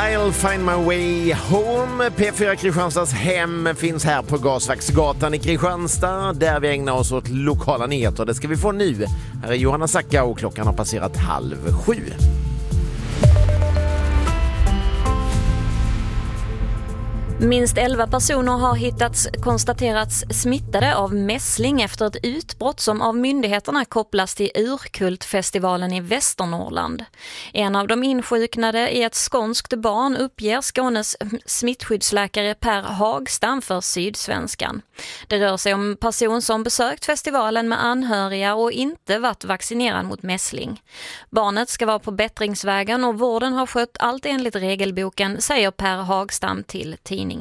I'll find my way home. P4 Kristianstads hem finns här på Gasverksgatan i Kristianstad, där vi ägnar oss åt lokala nyheter. Det ska vi få nu. Här är Johanna Sacka och klockan har passerat 6:30. Minst 11 personer har konstaterats smittade av mässling efter ett utbrott som av myndigheterna kopplas till Urkultfestivalen i Västernorrland. En av de insjuknade är ett skånskt barn, uppger Skånes smittskyddsläkare Per Hagstam för Sydsvenskan. Det rör sig om en person som besökt festivalen med anhöriga och inte varit vaccinerad mot mässling. Barnet ska vara på bättringsvägen och vården har skött allt enligt regelboken, säger Per Hagstam till tidningen.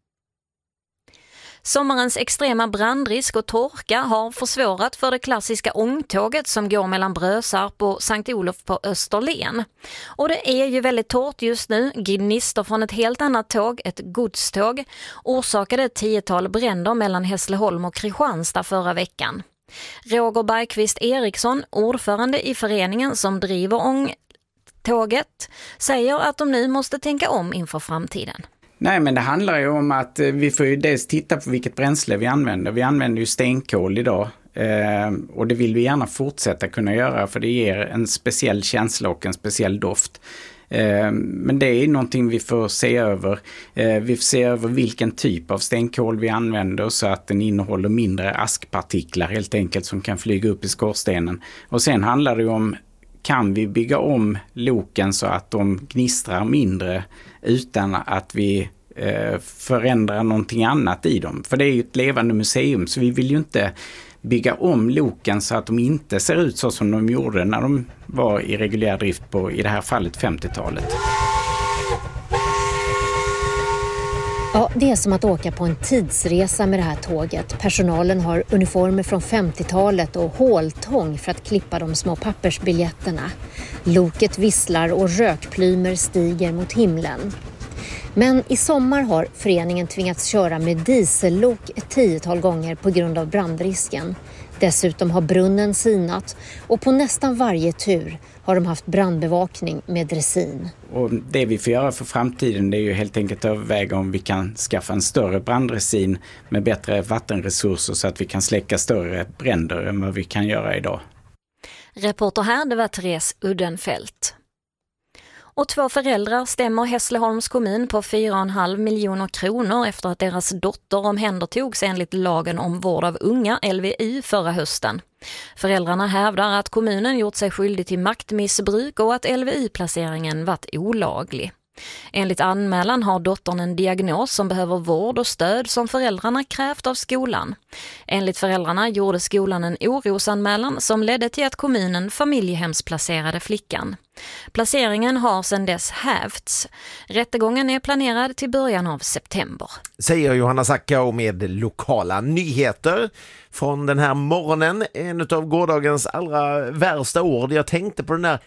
Sommarens extrema brandrisk och torka har försvårat för det klassiska ångtåget som går mellan Brösarp och Sankt Olof på Österlen. Och det är ju väldigt torrt just nu. Gnister från ett helt annat tåg, ett godståg, orsakade ett 10-tal bränder mellan Hässleholm och Kristianstad förra veckan. Roger Bergqvist Eriksson, ordförande i föreningen som driver ångtåget, säger att de nu måste tänka om inför framtiden. Nej, men det handlar ju om att vi får ju dels titta på vilket bränsle vi använder. Vi använder ju stenkol idag och det vill vi gärna fortsätta kunna göra, för det ger en speciell känsla och en speciell doft. Men det är någonting vi får se över. Vi får se över vilken typ av stenkol vi använder så att den innehåller mindre askpartiklar helt enkelt som kan flyga upp i skorstenen. Och sen handlar det om, kan vi bygga om loken så att de gnistrar mindre utan att vi förändrar någonting annat i dem? För det är ju ett levande museum, så vi vill ju inte bygga om loken så att de inte ser ut så som de gjorde när de var i reguljär drift på, i det här fallet, 50-talet. Ja, det är som att åka på en tidsresa med det här tåget. Personalen har uniformer från 50-talet och håltång för att klippa de små pappersbiljetterna. Loket visslar och rökplymer stiger mot himlen. Men i sommar har föreningen tvingats köra med diesellok ett 10-tal gånger på grund av brandrisken. Dessutom har brunnen sinat och på nästan varje tur har de haft brandbevakning med dressin. Och det vi får göra för framtiden, det är ju helt enkelt att överväga om vi kan skaffa en större branddressin med bättre vattenresurser så att vi kan släcka större bränder än vad vi kan göra idag. Reporter här, det var Therese Uddenfelt. Och 2 föräldrar stämmer Hässleholms kommun på 4,5 miljoner kronor efter att deras dotter omhändertogs enligt lagen om vård av unga, LVU, förra hösten. Föräldrarna hävdar att kommunen gjort sig skyldig till maktmissbruk och att LVU-placeringen varit olaglig. Enligt anmälan har dottern en diagnos som behöver vård och stöd som föräldrarna krävt av skolan. Enligt föräldrarna gjorde skolan en orosanmälan som ledde till att kommunen familjehemsplacerade flickan. Placeringen har sedan dess hävts. Rättegången är planerad till början av september. Säger Johanna Sacka och med lokala nyheter från den här morgonen. En av gårdagens allra värsta ord. Jag tänkte på den där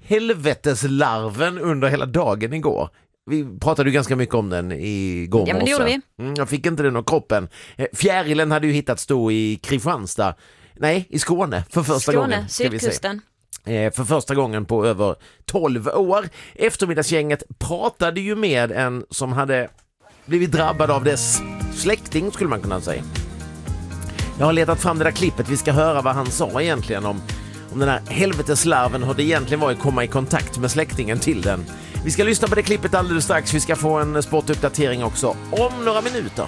helveteslarven under hela dagen igår. Vi pratade ju ganska mycket om den igår morse. Ja, men det gjorde vi. Jag fick inte den av kroppen. Fjärilen hade ju hittats då i Kristianstad. Nej, i Skåne för första gången. Sydkusten. För första gången på över 12 år. Eftermiddagsgänget pratade ju med en som hade blivit drabbad av dess släkting, skulle man kunna säga. Jag har letat fram det där klippet. Vi ska höra vad han sa egentligen om den här helveteslarven, hur det egentligen var att komma i kontakt med släktingen till den. Vi ska lyssna på det klippet alldeles strax. Vi ska få en sportuppdatering också om några minuter.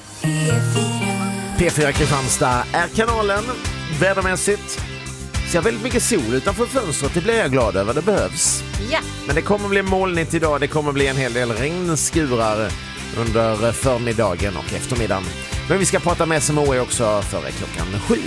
P4 Kristianstad är kanalen. Vädermässigt ser väldigt mycket sol utanför fönstret. Det blir jag glad över, det behövs. Ja. Men det kommer bli molnigt idag. Det kommer bli en hel del regnskurar under förmiddagen och eftermiddagen. Men vi ska prata med SMHI också före 7:00.